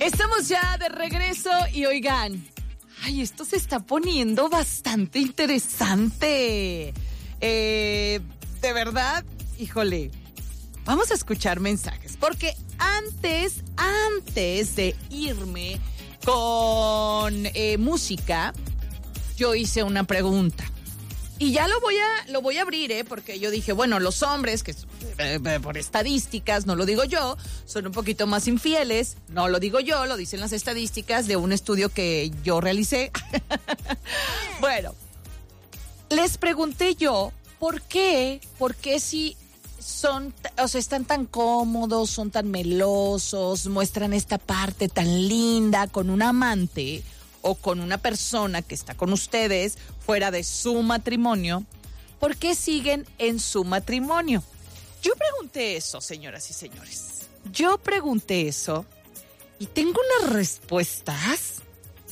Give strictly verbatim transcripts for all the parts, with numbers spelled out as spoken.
Estamos ya de regreso y oigan, ay, esto se está poniendo bastante interesante. Eh, de verdad, híjole, vamos a escuchar mensajes, porque antes, antes de irme con eh, música, yo hice una pregunta. Y ya lo voy a lo voy a abrir, ¿eh? Porque yo dije, bueno, los hombres, que eh, por estadísticas, no lo digo yo, son un poquito más infieles, no lo digo yo, lo dicen las estadísticas de un estudio que yo realicé. Bueno, les pregunté yo, ¿por qué? ¿Por qué si son, o sea, están tan cómodos, son tan melosos, muestran esta parte tan linda con un amante o con una persona que está con ustedes fuera de su matrimonio? ¿Por qué siguen en su matrimonio? Yo pregunté eso, señoras y señores. Yo pregunté eso y tengo unas respuestas.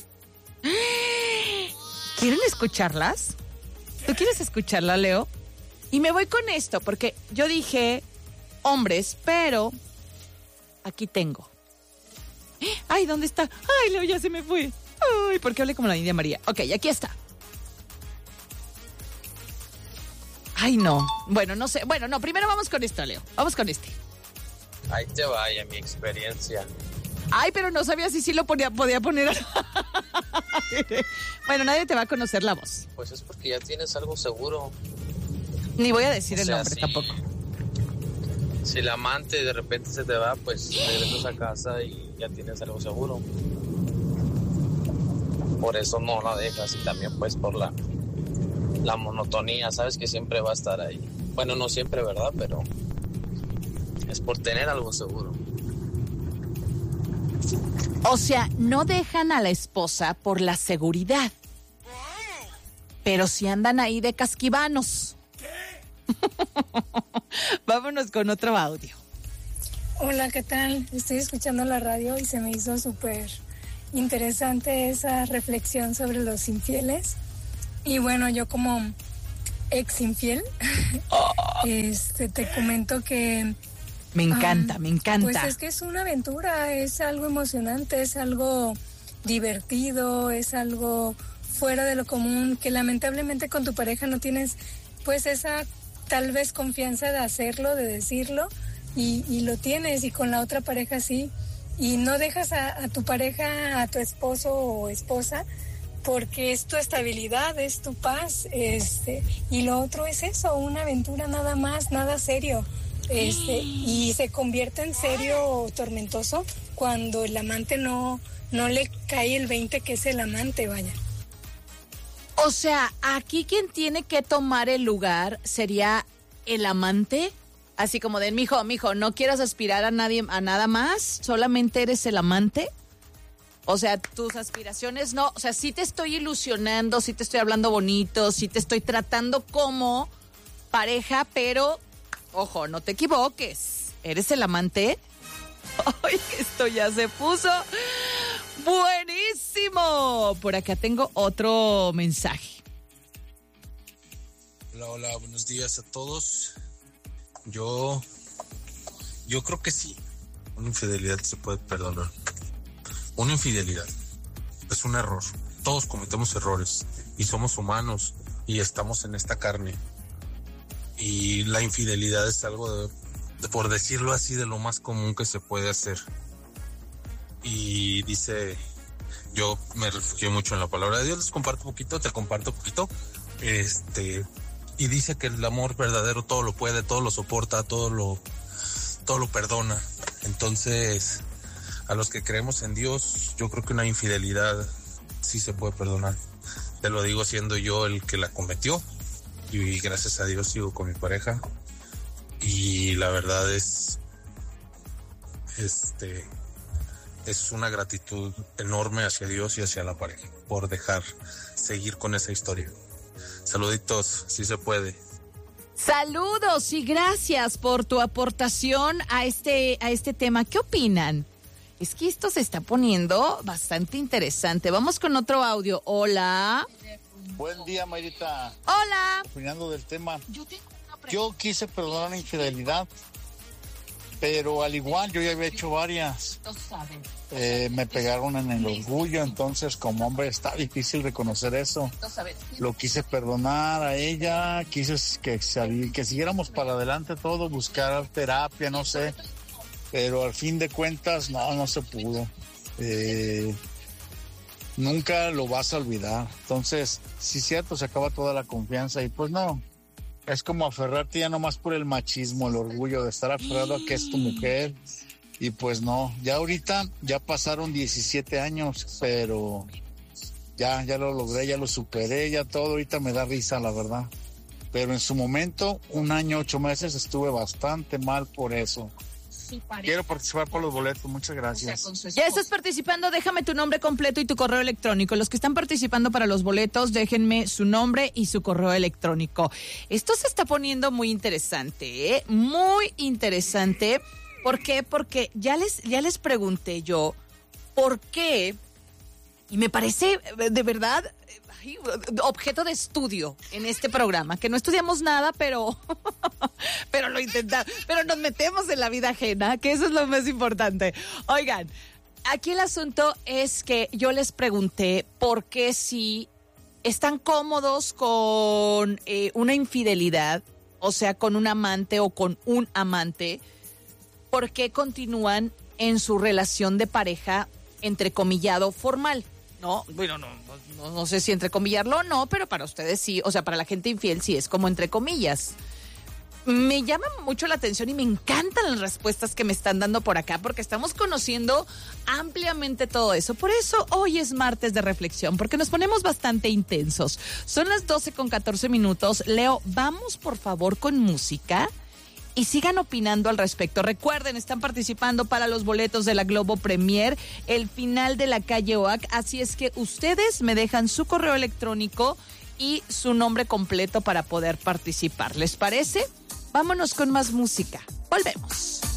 ¿Quieren escucharlas? ¿Tú quieres escucharla, Leo? Y me voy con esto porque yo dije hombres, pero aquí tengo. Ay, ¿dónde está? Ay, Leo, ya se me fue. Ay, ¿por qué hablé como la India María? Ok, aquí está. Ay, no. Bueno, no sé. Bueno, no, primero vamos con esto, Leo. Vamos con este. Ahí te vaya mi experiencia. Ay, pero no sabía si sí lo podía, podía poner. Bueno, nadie te va a conocer la voz. Pues es porque ya tienes algo seguro. Ni voy a decir o el sea, nombre si, tampoco. Si el amante de repente se te va, pues regresas a casa y ya tienes algo seguro. Por eso no la dejas, y también pues por la, la monotonía, sabes que siempre va a estar ahí. Bueno, no siempre, ¿verdad? Pero es por tener algo seguro. O sea, no dejan a la esposa por la seguridad, pero si andan ahí de casquivanos. Vámonos con otro audio. Hola, ¿qué tal? Estoy escuchando la radio y se me hizo súper interesante esa reflexión sobre los infieles. Y bueno, yo como ex infiel, oh. este, te comento que me encanta, um, me encanta. Pues es que es una aventura, es algo emocionante, es algo divertido, es algo fuera de lo común, que lamentablemente con tu pareja no tienes pues esa tal vez confianza de hacerlo, de decirlo, y, y lo tienes, y con la otra pareja sí. Y no dejas a, a tu pareja, a tu esposo o esposa, porque es tu estabilidad, es tu paz, este, y lo otro es eso, una aventura nada más, nada serio, este, y se convierte en serio o tormentoso cuando el amante no, no le cae el veinte que es el amante, vaya. O sea, aquí quien tiene que tomar el lugar sería el amante. Así como de, mijo, mijo, no quieras aspirar a nadie, a nada más, solamente eres el amante. O sea, tus aspiraciones no, o sea, sí te estoy ilusionando, sí te estoy hablando bonito, sí te estoy tratando como pareja, pero, ojo, no te equivoques, ¿eres el amante? ¡Ay, esto ya se puso buenísimo! Por acá tengo otro mensaje. Hola, hola, buenos días a todos. Yo, yo creo que sí, una infidelidad se puede perdonar. Una infidelidad es un error. Todos cometemos errores y somos humanos y estamos en esta carne. Y la infidelidad es algo, de, de, por decirlo así, de lo más común que se puede hacer. Y dice, yo me refugio mucho en la palabra de Dios, les comparto un poquito, te comparto un poquito. Este... Y dice que el amor verdadero todo lo puede, todo lo soporta, todo lo, todo lo perdona. Entonces, a los que creemos en Dios, yo creo que una infidelidad sí se puede perdonar. Te lo digo siendo yo el que la cometió. Y gracias a Dios sigo con mi pareja. Y la verdad es, este, es una gratitud enorme hacia Dios y hacia la pareja por dejar seguir con esa historia. Saluditos, sí se puede. Saludos y gracias por tu aportación a este, a este tema. ¿Qué opinan? Es que esto se está poniendo bastante interesante. Vamos con otro audio. Hola. Buen día, Mayrita. Hola. Opinando del tema. Yo, tengo una Yo quise perdonar la infidelidad pero al igual yo ya había hecho varias. Eh, me pegaron en el orgullo, entonces como hombre está difícil reconocer eso. Lo quise perdonar a ella, quise que, que siguiéramos para adelante todo, buscar terapia, no sé, pero al fin de cuentas no, no se pudo. Eh, nunca lo vas a olvidar. Entonces, sí es cierto, se acaba toda la confianza y pues no, es como aferrarte ya nomás por el machismo, el orgullo de estar aferrado a que es tu mujer. Y pues no, ya ahorita ya pasaron diecisiete años, pero ya, ya lo logré, ya lo superé, ya todo ahorita me da risa, la verdad. Pero en su momento, un año, ocho meses, estuve bastante mal por eso. Quiero participar por los boletos, muchas gracias. Ya estás participando, déjame tu nombre completo y tu correo electrónico. Los que están participando para los boletos, déjenme su nombre y su correo electrónico. Esto se está poniendo muy interesante, ¿eh? Muy interesante. ¿Por qué? Porque ya les, ya les pregunté yo por qué, y me parece de verdad ay, objeto de estudio en este programa, que no estudiamos nada, pero, pero lo intentamos, pero nos metemos en la vida ajena, que eso es lo más importante. Oigan, aquí el asunto es que yo les pregunté por qué si están cómodos con eh, una infidelidad, o sea, con un amante o con un amante, ¿por qué continúan en su relación de pareja entrecomillado formal? No, bueno, no, no, no sé si entrecomillarlo o no, pero para ustedes sí, o sea, para la gente infiel sí es como entre comillas. Me llama mucho la atención y me encantan las respuestas que me están dando por acá, porque estamos conociendo ampliamente todo eso. Por eso hoy es martes de reflexión, porque nos ponemos bastante intensos. Son las doce con catorce minutos. Leo, vamos por favor con música. Y sigan opinando al respecto. Recuerden, están participando para los boletos de la Globo Premier, el final de la calle O A C. Así es que ustedes me dejan su correo electrónico y su nombre completo para poder participar. ¿Les parece? Vámonos con más música. Volvemos.